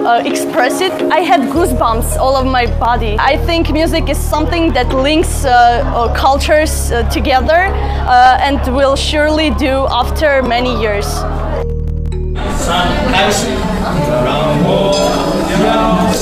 express it. I had goosebumps all over my body. I think music is something that links cultures together and will surely do after many years.